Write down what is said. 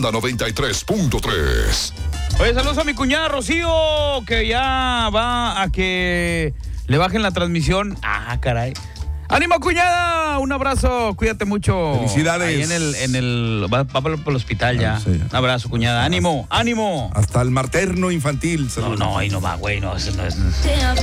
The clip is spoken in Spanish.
Manda 93.3. Oye, saludos a mi cuñada Rocío, que ya va a que le bajen la transmisión. Ah, caray. ¡Ánimo, cuñada! Un abrazo, cuídate mucho. Felicidades. Ahí va por el hospital ya. Sí. Un abrazo, cuñada. ¡Ánimo, ánimo! Hasta el materno infantil. No, ahí no va, güey. No, eso no es.